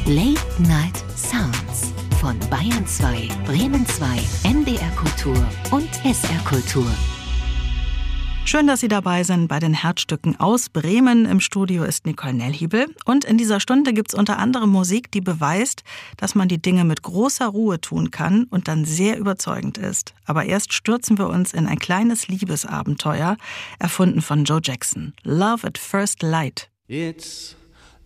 Late Night Sounds von Bayern 2, Bremen 2, NDR Kultur und SR Kultur. Schön, dass Sie dabei sind bei den Herzstücken aus Bremen. Im Studio ist Nicole Nellhiebel. Und in dieser Stunde gibt's unter anderem Musik, die beweist, dass man die Dinge mit großer Ruhe tun kann und dann sehr überzeugend ist. Aber erst stürzen wir uns in ein kleines Liebesabenteuer, erfunden von Joe Jackson. Love at First Light. It's